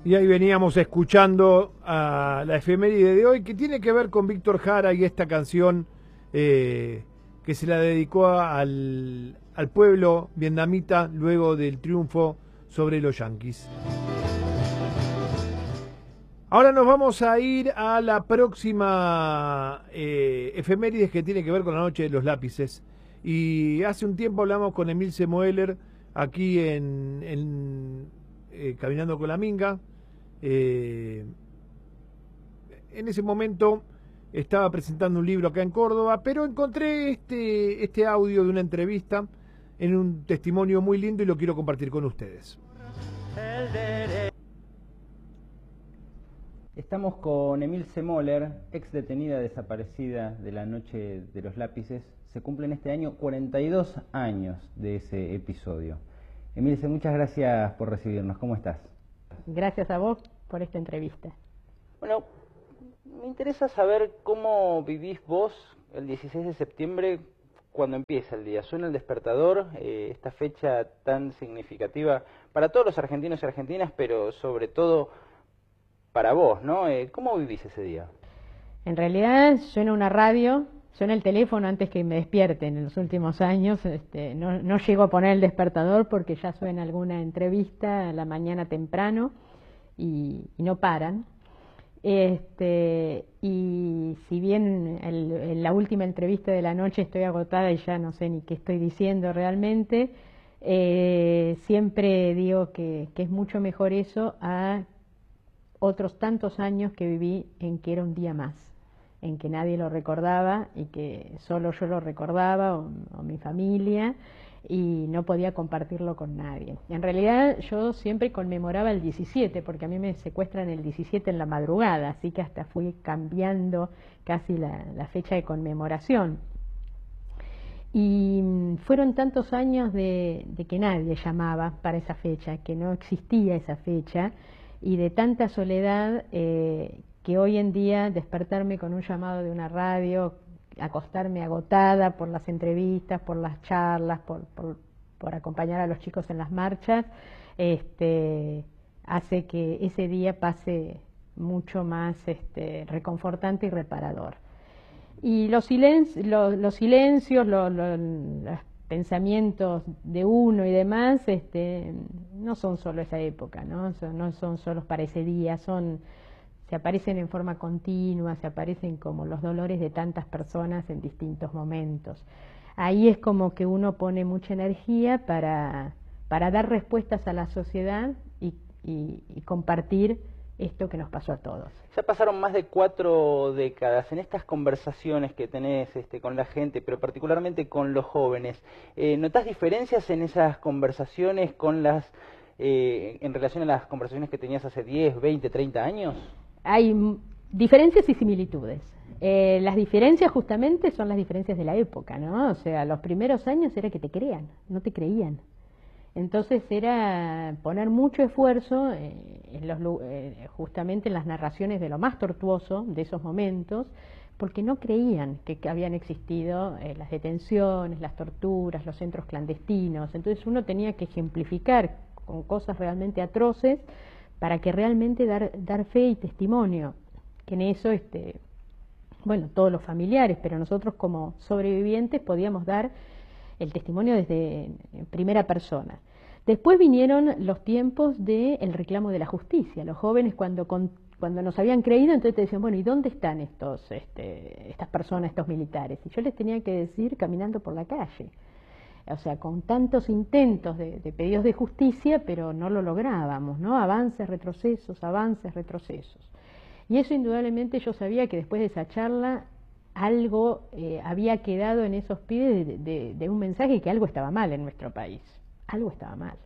Y ahí veníamos escuchando a la efeméride de hoy, que tiene que ver con Víctor Jara y esta canción que se la dedicó al pueblo vietnamita luego del triunfo sobre los yanquis. Ahora nos vamos a ir a la próxima efemérides, que tiene que ver con la noche de los lápices. Y hace un tiempo hablamos con Emilce Moeller aquí en Caminando con la Minga. En ese momento estaba presentando un libro acá en Córdoba, pero encontré este audio de una entrevista en un testimonio muy lindo y lo quiero compartir con ustedes. Estamos con Emilce Moeller, ex detenida desaparecida de la noche de los lápices. Se cumplen este año 42 años de ese episodio. Emilce, muchas gracias por recibirnos. ¿Cómo estás? Gracias a vos por esta entrevista. Bueno, me interesa saber cómo vivís vos el 16 de septiembre cuando empieza el día. Suena el despertador, esta fecha tan significativa para todos los argentinos y argentinas, pero sobre todo para vos, ¿no? ¿Cómo vivís ese día? En realidad suena una radio, suena el teléfono antes que me despierten. En los últimos años no llego a poner el despertador porque ya suena alguna entrevista a la mañana temprano y no paran. Y si bien en la última entrevista de la noche estoy agotada y ya no sé ni qué estoy diciendo realmente, siempre digo que es mucho mejor eso a otros tantos años que viví en que era un día más, en que nadie lo recordaba y que solo yo lo recordaba o mi familia, y no podía compartirlo con nadie. En realidad yo siempre conmemoraba el 17, porque a mí me secuestran el 17 en la madrugada, así que hasta fui cambiando casi la fecha de conmemoración. Y fueron tantos años de que nadie llamaba para esa fecha, que no existía esa fecha, y de tanta soledad que hoy en día despertarme con un llamado de una radio, acostarme agotada por las entrevistas, por las charlas, por acompañar a los chicos en las marchas, hace que ese día pase mucho más reconfortante y reparador. Y los silencios, los pensamientos de uno y demás, no son solo esa época, no son solo para ese día, se aparecen en forma continua, se aparecen como los dolores de tantas personas en distintos momentos. Ahí es como que uno pone mucha energía para dar respuestas a la sociedad y compartir esto que nos pasó a todos. Ya pasaron más de 4 décadas. En estas conversaciones que tenés con la gente, pero particularmente con los jóvenes, ¿notás diferencias en esas conversaciones en relación a las conversaciones que tenías hace 10, 20, 30 años? Hay diferencias y similitudes. Las diferencias justamente son las diferencias de la época, ¿no? O sea, los primeros años era que te crean, no te creían. Entonces era poner mucho esfuerzo justamente en las narraciones de lo más tortuoso de esos momentos, porque no creían que habían existido las detenciones, las torturas, los centros clandestinos. Entonces uno tenía que ejemplificar con cosas realmente atroces para que realmente dar fe y testimonio, que en eso, todos los familiares, pero nosotros como sobrevivientes podíamos dar el testimonio desde primera persona. Después vinieron los tiempos del reclamo de la justicia. Los jóvenes cuando nos habían creído, entonces te decían, bueno, ¿y dónde están estas personas, estos militares? Y yo les tenía que decir caminando por la calle. O sea, con tantos intentos de pedidos de justicia, pero no lo lográbamos, ¿no? Avances, retrocesos, avances, retrocesos. Y eso indudablemente yo sabía que después de esa charla algo había quedado en esos pibes de un mensaje, que algo estaba mal en nuestro país, algo estaba mal.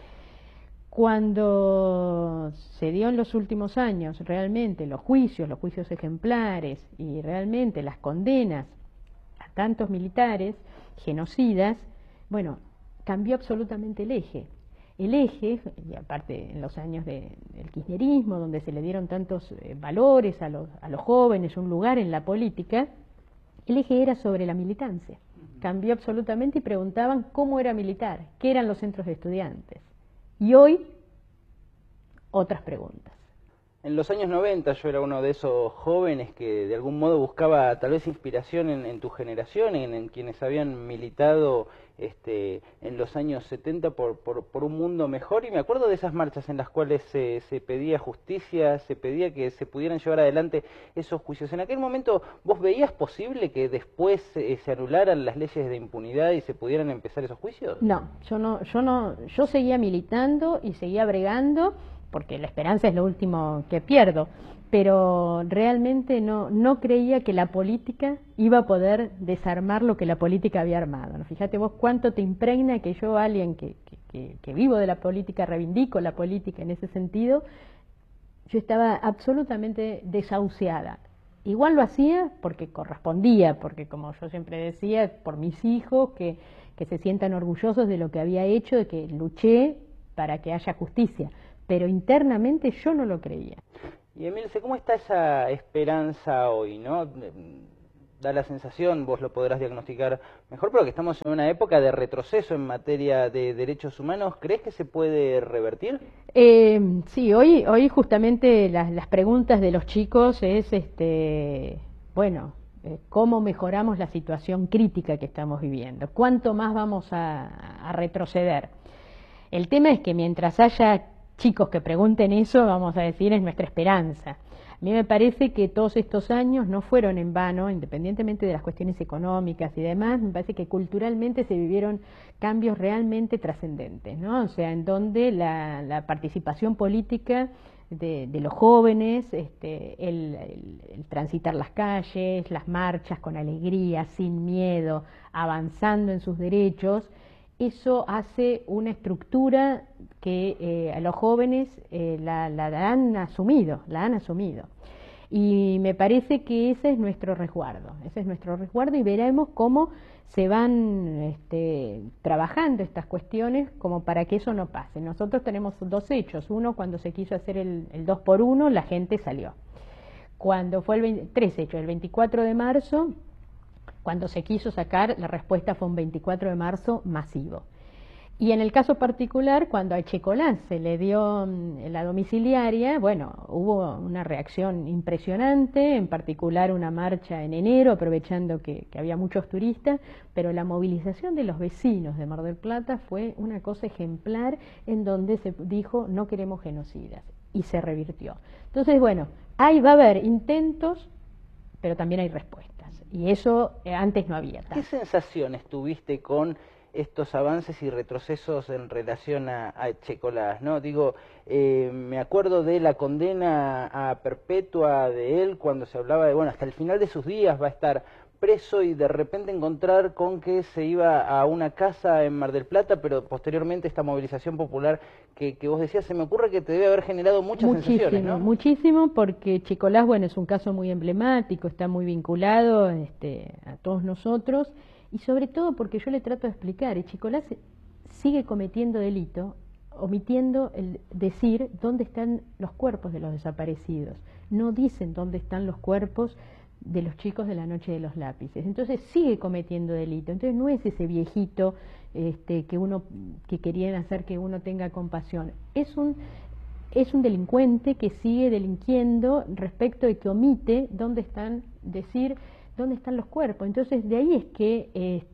Cuando se dio en los últimos años realmente los juicios ejemplares y realmente las condenas a tantos militares genocidas, bueno, cambió absolutamente el eje. El eje, y aparte en los años del kirchnerismo, donde se le dieron tantos valores a los jóvenes, un lugar en la política, el eje era sobre la militancia. Cambió absolutamente y preguntaban cómo era militar, qué eran los centros de estudiantes. Y hoy otras preguntas. En los años 90 yo era uno de esos jóvenes que de algún modo buscaba tal vez inspiración en tu generación, en quienes habían militado en los años 70 por un mundo mejor, y me acuerdo de esas marchas en las cuales se pedía justicia, se pedía que se pudieran llevar adelante esos juicios. En aquel momento, ¿vos veías posible que después se anularan las leyes de impunidad y se pudieran empezar esos juicios? No, yo seguía militando y seguía bregando, porque la esperanza es lo último que pierdo, pero realmente no creía que la política iba a poder desarmar lo que la política había armado, ¿no? Fíjate vos cuánto te impregna que yo, alguien que vivo de la política, reivindico la política en ese sentido, yo estaba absolutamente desahuciada. Igual lo hacía porque correspondía, porque como yo siempre decía, por mis hijos, que se sientan orgullosos de lo que había hecho, de que luché para que haya justicia, pero internamente yo no lo creía. Y Emilce, ¿cómo está esa esperanza hoy, no? Da la sensación, vos lo podrás diagnosticar mejor, pero que estamos en una época de retroceso en materia de derechos humanos. ¿Crees que se puede revertir? Sí, hoy justamente las preguntas de los chicos es, ¿cómo mejoramos la situación crítica que estamos viviendo? ¿Cuánto más vamos a retroceder? El tema es que mientras haya chicos que pregunten eso, vamos a decir, es nuestra esperanza. A mí me parece que todos estos años no fueron en vano, independientemente de las cuestiones económicas y demás, me parece que culturalmente se vivieron cambios realmente trascendentes, ¿no? O sea, en donde la participación política de los jóvenes, el transitar las calles, las marchas con alegría, sin miedo, avanzando en sus derechos, eso hace una estructura que a los jóvenes la han asumido. Y me parece que ese es nuestro resguardo, y veremos cómo se van trabajando estas cuestiones como para que eso no pase. Nosotros tenemos dos hechos. Uno, cuando se quiso hacer el 2 por 1, la gente salió. Cuando fue tres hechos, el 24 de marzo, cuando se quiso sacar, la respuesta fue un 24 de marzo masivo. Y en el caso particular, cuando a Echecolás se le dio la domiciliaria, bueno, hubo una reacción impresionante, en particular una marcha en enero, aprovechando que había muchos turistas, pero la movilización de los vecinos de Mar del Plata fue una cosa ejemplar, en donde se dijo no queremos genocidas, y se revirtió. Entonces, bueno, va a haber intentos, pero también hay respuestas. Y eso antes no había tanto. ¿Qué sensaciones tuviste con estos avances y retrocesos en relación a Echecolás, ¿no? Digo, me acuerdo de la condena a perpetua de él cuando se hablaba de, bueno, hasta el final de sus días va a estar preso, y de repente encontrar con que se iba a una casa en Mar del Plata, pero posteriormente esta movilización popular que vos decías, se me ocurre que te debe haber generado muchas sensaciones, ¿no? Muchísimo, porque Echecolás, bueno, es un caso muy emblemático, está muy vinculado a todos nosotros, y sobre todo porque yo le trato de explicar, Echecolás sigue cometiendo delito, omitiendo el decir dónde están los cuerpos de los desaparecidos. No dicen dónde están los cuerpos de los chicos de la noche de los lápices. Entonces sigue cometiendo delito. Entonces no es ese viejito que querían hacer que uno tenga compasión. Es un delincuente que sigue delinquiendo respecto de que omite dónde están los cuerpos. Entonces de ahí es que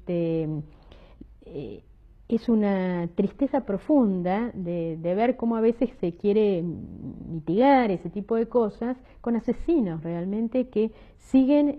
es una tristeza profunda de ver cómo a veces se quiere mitigar ese tipo de cosas con asesinos realmente que siguen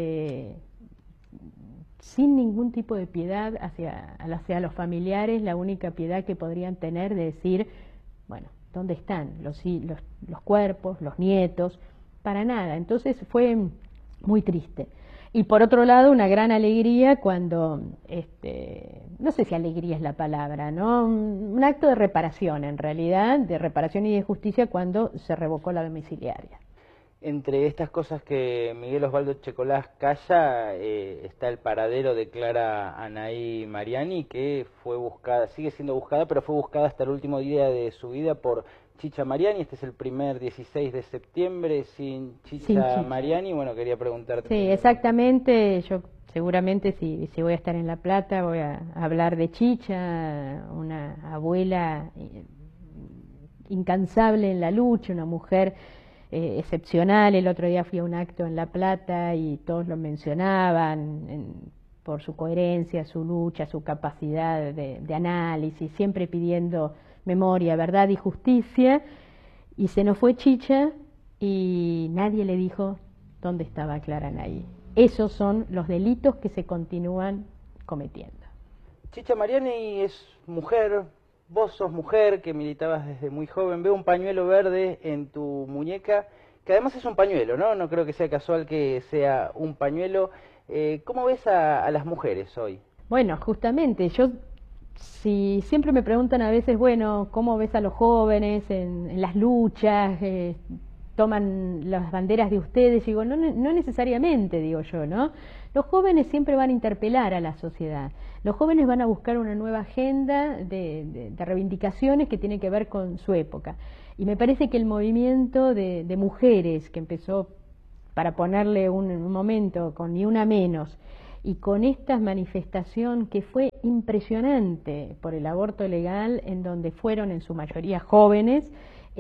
sin ningún tipo de piedad hacia los familiares. La única piedad que podrían tener de decir, bueno, ¿dónde están los cuerpos, los nietos? Para nada. Entonces fue muy triste. Y por otro lado, una gran alegría cuando, no sé si alegría es la palabra, ¿no? Un acto de reparación, en realidad, de reparación y de justicia cuando se revocó la domiciliaria. Entre estas cosas que Miguel Osvaldo Echecolás calla, está el paradero de Clara Anaí Mariani, que fue buscada, sigue siendo buscada, pero fue buscada hasta el último día de su vida por Chicha Mariani. Este es el primer 16 de septiembre sin Chicha Mariani. Bueno, quería preguntarte. Sí, exactamente. Yo seguramente si voy a estar en La Plata voy a hablar de Chicha, una abuela incansable en la lucha, una mujer excepcional. El otro día fui a un acto en La Plata y todos lo mencionaban por su coherencia, su lucha, su capacidad de análisis, siempre pidiendo memoria, verdad y justicia. Y se nos fue Chicha y nadie le dijo dónde estaba Clara Nay. Esos son los delitos que se continúan cometiendo. Chicha Mariani es mujer, vos sos mujer que militabas desde muy joven. Veo un pañuelo verde en tu muñeca, que además es un pañuelo, ¿no? No creo que sea casual que sea un pañuelo. ¿Cómo ves a las mujeres hoy? Bueno, justamente, si siempre me preguntan a veces, bueno, ¿cómo ves a los jóvenes en las luchas? ¿Toman las banderas de ustedes? Digo, no necesariamente, digo yo, ¿no? Los jóvenes siempre van a interpelar a la sociedad. Los jóvenes van a buscar una nueva agenda de reivindicaciones que tiene que ver con su época. Y me parece que el movimiento de mujeres que empezó, para ponerle un momento, con Ni Una Menos, y con esta manifestación que fue impresionante por el aborto legal, en donde fueron en su mayoría jóvenes,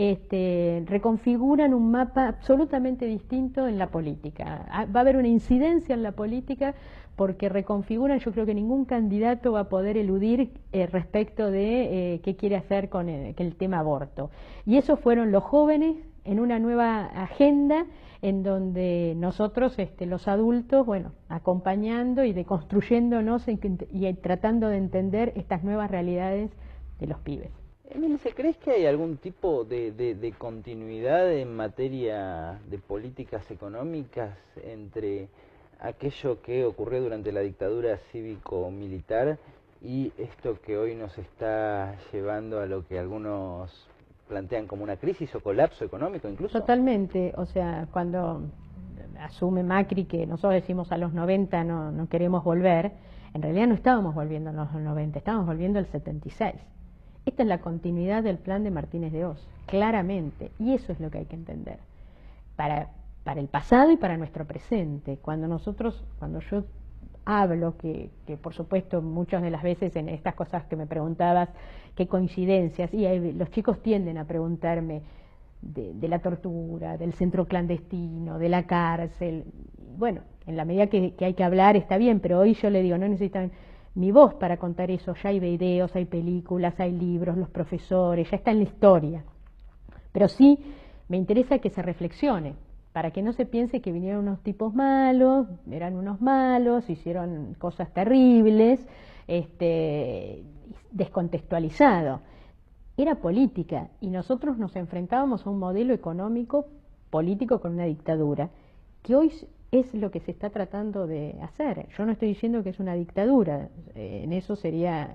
reconfiguran un mapa absolutamente distinto en la política. Va a haber una incidencia en la política porque reconfiguran. Yo creo que ningún candidato va a poder eludir respecto de qué quiere hacer con el tema aborto. Y esos fueron los jóvenes en una nueva agenda en donde nosotros, los adultos, bueno, acompañando y deconstruyéndonos y tratando de entender estas nuevas realidades de los pibes. Emilce, ¿crees que hay algún tipo de continuidad en materia de políticas económicas entre aquello que ocurrió durante la dictadura cívico-militar y esto que hoy nos está llevando a lo que algunos plantean como una crisis o colapso económico incluso? Totalmente, o sea, cuando asume Macri que nosotros decimos a los 90 no queremos volver, en realidad no estábamos volviendo a los 90, estábamos volviendo al 76. Esta es la continuidad del plan de Martínez de Oz, claramente, y eso es lo que hay que entender, para el pasado y para nuestro presente. Cuando yo hablo, que por supuesto muchas de las veces en estas cosas que me preguntabas, qué coincidencias, y los chicos tienden a preguntarme de la tortura, del centro clandestino, de la cárcel. Bueno, en la medida que hay que hablar está bien, pero hoy yo le digo, no necesitan mi voz para contar eso. Ya hay videos, hay películas, hay libros, los profesores, ya está en la historia. Pero sí me interesa que se reflexione, para que no se piense que vinieron unos tipos malos, eran unos malos, hicieron cosas terribles, descontextualizado. Era política y nosotros nos enfrentábamos a un modelo económico político con una dictadura, que hoy es lo que se está tratando de hacer. Yo no estoy diciendo que es una dictadura, en eso sería,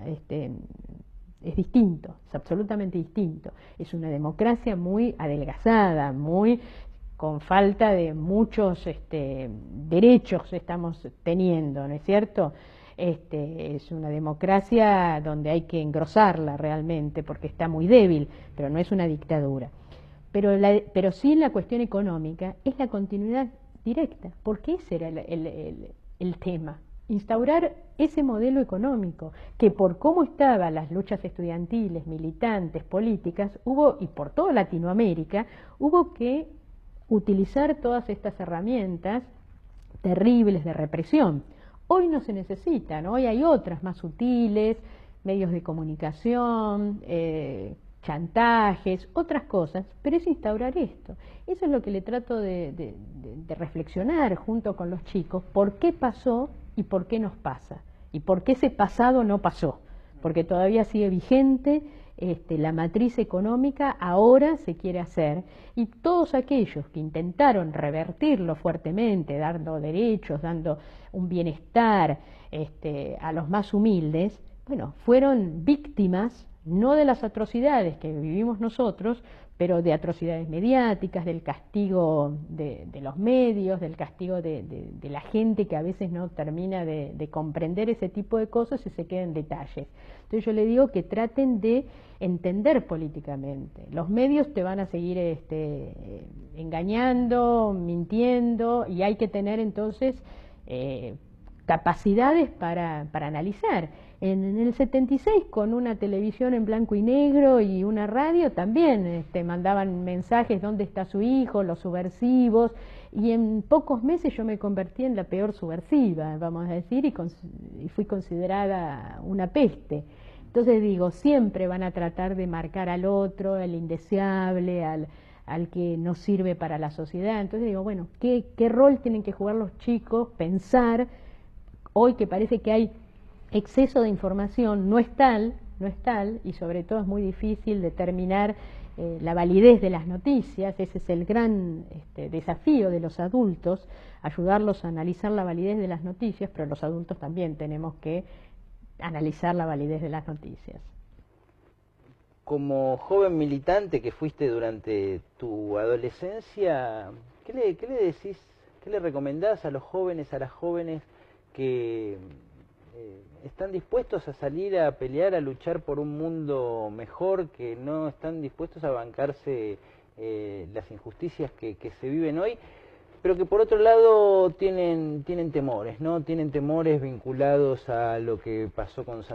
es distinto, es absolutamente distinto. Es una democracia muy adelgazada, muy con falta de muchos derechos estamos teniendo, ¿no es cierto? Es una democracia donde hay que engrosarla realmente porque está muy débil, pero no es una dictadura. Pero sí la cuestión económica es la continuidad directa, porque ese era el tema, instaurar ese modelo económico, que por cómo estaban las luchas estudiantiles, militantes, políticas, y por toda Latinoamérica, hubo que utilizar todas estas herramientas terribles de represión. Hoy no se necesitan, hoy hay otras más sutiles, medios de comunicación, chantajes, otras cosas, pero es instaurar esto. Eso es lo que le trato de reflexionar junto con los chicos, por qué pasó y por qué nos pasa, y por qué ese pasado no pasó, porque todavía sigue vigente. La matriz económica ahora se quiere hacer, y todos aquellos que intentaron revertirlo fuertemente, dando derechos, dando un bienestar a los más humildes, bueno, fueron víctimas no de las atrocidades que vivimos nosotros, pero de atrocidades mediáticas, del castigo de los medios, del castigo de la gente que a veces no termina de comprender ese tipo de cosas y se queda en detalles. Entonces yo le digo que traten de entender políticamente. Los medios te van a seguir engañando, mintiendo, y hay que tener entonces capacidades para analizar. En el 76, con una televisión en blanco y negro y una radio, también mandaban mensajes, ¿dónde está su hijo?, los subversivos, y en pocos meses yo me convertí en la peor subversiva, vamos a decir, y fui considerada una peste. Entonces digo, siempre van a tratar de marcar al otro, al indeseable, al que no sirve para la sociedad. Entonces digo, bueno, ¿qué rol tienen que jugar los chicos? Pensar, hoy que parece que hay exceso de información, no es tal, y sobre todo es muy difícil determinar la validez de las noticias. Ese es el gran desafío de los adultos, ayudarlos a analizar la validez de las noticias, pero los adultos también tenemos que analizar la validez de las noticias. Como joven militante que fuiste durante tu adolescencia, ¿qué le decís, qué le recomendás a los jóvenes, a las jóvenes que están dispuestos a salir a pelear, a luchar por un mundo mejor, que no están dispuestos a bancarse las injusticias que se viven hoy, pero que por otro lado tienen temores, ¿no? Tienen temores vinculados a lo que pasó con